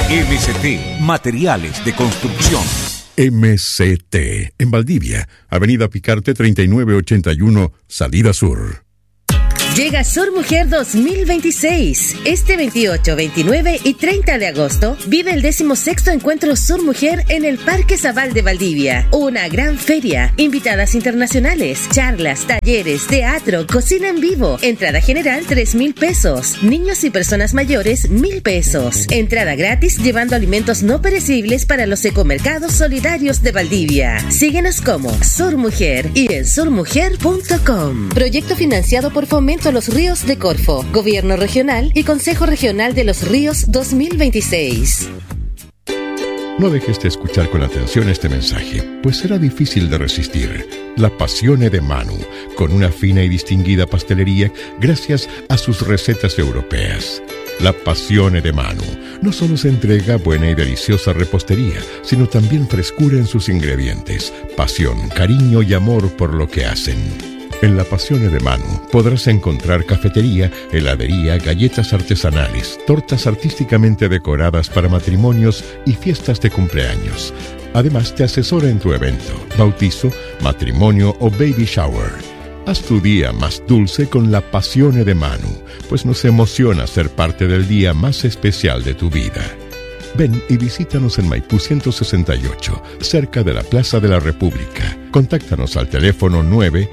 MCT Materiales de Construcción. MCT en Valdivia, Avenida Picarte 3981, Salida Sur. Llega Sur Mujer 2026. Este 28, 29 y 30 de agosto vive el 16º Encuentro Sur Mujer en el Parque Zabal de Valdivia. Una gran feria, invitadas internacionales, charlas, talleres, teatro, cocina en vivo. Entrada general 3,000 pesos. Niños y personas mayores 1,000 pesos. Entrada gratis llevando alimentos no perecibles para los ecomercados solidarios de Valdivia. Síguenos como Sur Mujer y en surmujer.com. Proyecto financiado por Fomento a los Ríos de Corfo, Gobierno Regional y Consejo Regional de los Ríos 2026. No dejes de escuchar con atención este mensaje, pues será difícil de resistir. La Passione de Manu, con una fina y distinguida pastelería gracias a sus recetas europeas. La Passione de Manu no solo se entrega buena y deliciosa repostería, sino también frescura en sus ingredientes, pasión, cariño y amor por lo que hacen. En La Passione de Manu podrás encontrar cafetería, heladería, galletas artesanales, tortas artísticamente decoradas para matrimonios y fiestas de cumpleaños. Además, te asesora en tu evento, bautizo, matrimonio o baby shower. Haz tu día más dulce con La Passione de Manu, pues nos emociona ser parte del día más especial de tu vida. Ven y visítanos en Maipú 168, cerca de la Plaza de la República. Contáctanos al teléfono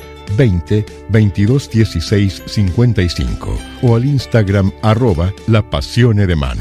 920-2216-55 o al Instagram @La Passione de Manu.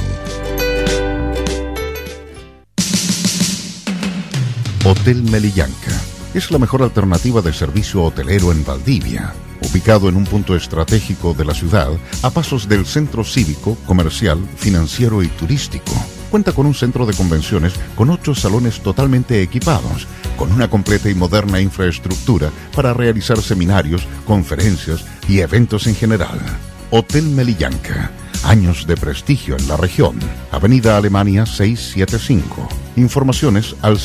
Hotel Melillanca es la mejor alternativa de servicio hotelero en Valdivia. Ubicado en un punto estratégico de la ciudad, a pasos del centro cívico, comercial, financiero y turístico. Cuenta con un centro de convenciones con 8 salones totalmente equipados, con una completa y moderna infraestructura para realizar seminarios, conferencias y eventos en general. Hotel Melillanca, años de prestigio en la región. Avenida Alemania 675. Informaciones al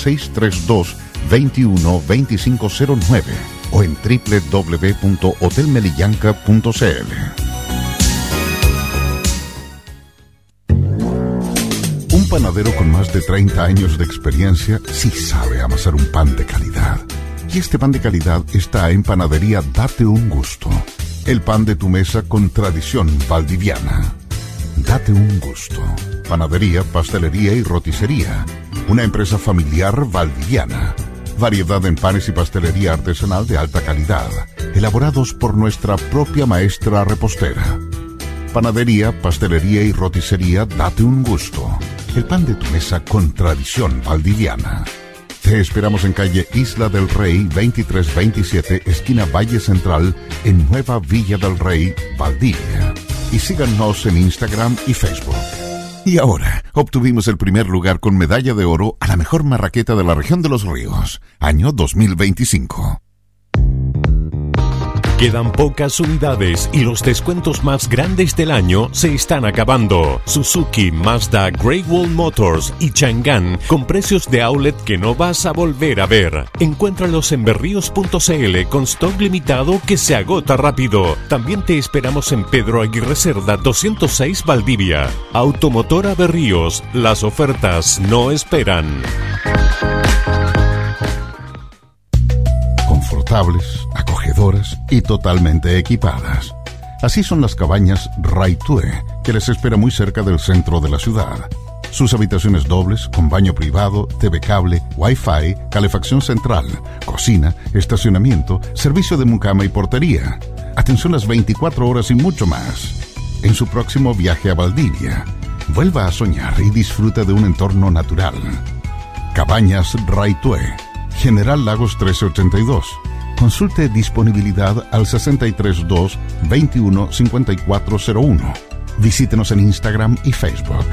632-212509 o en www.hotelmelillanca.cl. Un panadero con más de 30 años de experiencia sí sabe amasar un pan de calidad. Y este pan de calidad está en Panadería Date un Gusto. El pan de tu mesa con tradición valdiviana. Date un Gusto. Panadería, pastelería y roticería. Una empresa familiar valdiviana. Variedad en panes y pastelería artesanal de alta calidad, elaborados por nuestra propia maestra repostera. Panadería, pastelería y roticería Date un Gusto. El pan de tu mesa con tradición valdiviana. Te esperamos en calle Isla del Rey 2327, esquina Valle Central, en Nueva Villa del Rey, Valdivia. Y síganos en Instagram y Facebook. Y ahora, obtuvimos el primer lugar con medalla de oro a la mejor marraqueta de la región de los ríos, año 2025. Quedan pocas unidades y los descuentos más grandes del año se están acabando. Suzuki, Mazda, Great Wall Motors y Chang'an con precios de outlet que no vas a volver a ver. Encuéntralos en berríos.cl con stock limitado que se agota rápido. También te esperamos en Pedro Aguirre Cerda 206 Valdivia. Automotora Berríos, las ofertas no esperan. Confortables, acogedoras y totalmente equipadas. Así son las cabañas Raitue, que les espera muy cerca del centro de la ciudad. Sus habitaciones dobles, con baño privado, TV cable, Wi-Fi, calefacción central, cocina, estacionamiento, servicio de mucama y portería. Atención las 24 horas y mucho más. En su próximo viaje a Valdivia, vuelva a soñar y disfruta de un entorno natural. Cabañas Raitue, General Lagos 1382. Consulte disponibilidad al 632-215401. Visítenos en Instagram y Facebook.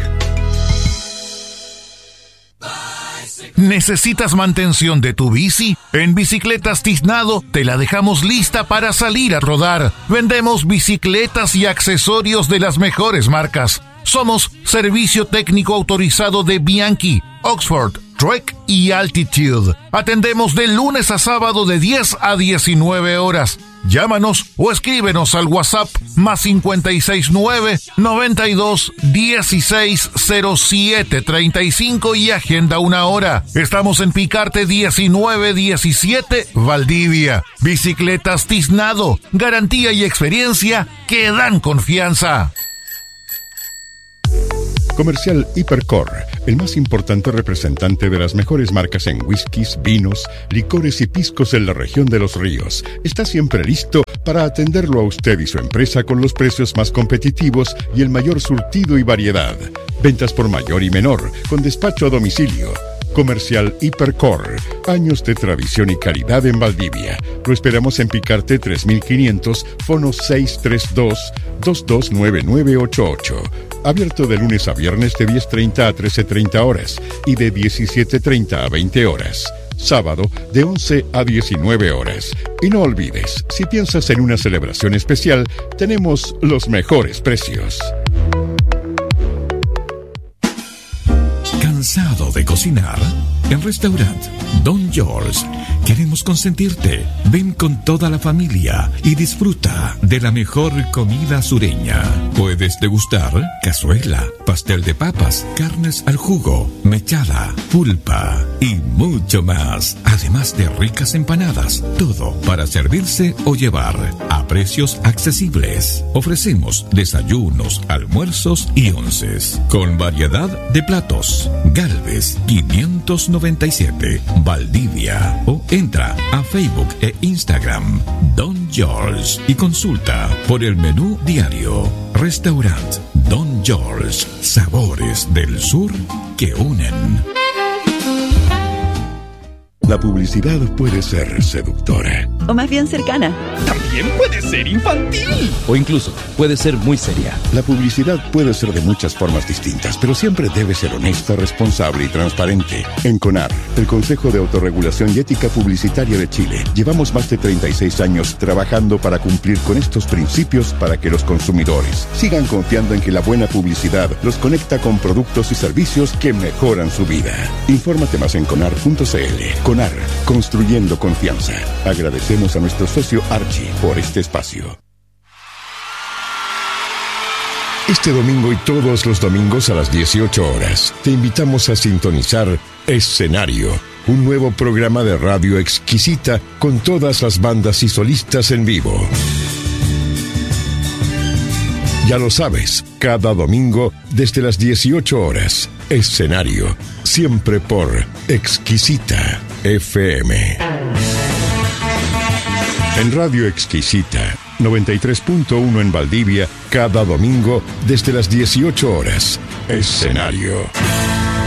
¿Necesitas mantención de tu bici? En Bicicletas Tiznado te la dejamos lista para salir a rodar. Vendemos bicicletas y accesorios de las mejores marcas. Somos servicio técnico autorizado de Bianchi, Oxford, Trek y Altitude. Atendemos de lunes a sábado de 10 a 19 horas. Llámanos o escríbenos al WhatsApp más 569-92-1607-35 y agenda una hora. Estamos en Picarte 1917, Valdivia. Bicicletas Tiznado, garantía y experiencia que dan confianza. Comercial Hipercor, el más importante representante de las mejores marcas en whiskies, vinos, licores y piscos en la región de Los Ríos, está siempre listo para atenderlo a usted y su empresa con los precios más competitivos y el mayor surtido y variedad. Ventas por mayor y menor, con despacho a domicilio. Comercial Hipercor, años de tradición y calidad en Valdivia. Lo esperamos en Picarte 3500, fono 632-229988. Abierto de lunes a viernes de 10:30 a 13:30 horas y de 17:30 a 20 horas. Sábado de 11 a 19 horas. Y no olvides, si piensas en una celebración especial, tenemos los mejores precios. ¿Cansado de cocinar? En Restaurant Don George queremos consentirte. Ven con toda la familia y disfruta de la mejor comida sureña. Puedes degustar cazuela, pastel de papas, carnes al jugo, mechada, pulpa y mucho más. Además de ricas empanadas, todo para servirse o llevar a precios accesibles. Ofrecemos desayunos, almuerzos y onces con variedad de platos. Galvez 597, Valdivia. O entra a Facebook e Instagram Don George y consulta por el menú diario. Restaurant Don George, sabores del sur que unen. La publicidad puede ser seductora. O más bien cercana. También puede ser infantil. O incluso puede ser muy seria. La publicidad puede ser de muchas formas distintas, pero siempre debe ser honesta, responsable y transparente. En CONAR, el Consejo de Autorregulación y Ética Publicitaria de Chile, llevamos más de 36 años trabajando para cumplir con estos principios para que los consumidores sigan confiando en que la buena publicidad los conecta con productos y servicios que mejoran su vida. Infórmate más en conar.cl. CONAR, construyendo confianza. Agradecemos a nuestro socio Archie por este espacio. Este domingo y todos los domingos a las 18 horas, te invitamos a sintonizar Escenario, un nuevo programa de radio exquisita con todas las bandas y solistas en vivo. Ya lo sabes, cada domingo desde las 18 horas, Escenario, siempre por Exquisita FM. En Radio Exquisita, 93.1 en Valdivia, cada domingo desde las 18 horas, Escenario.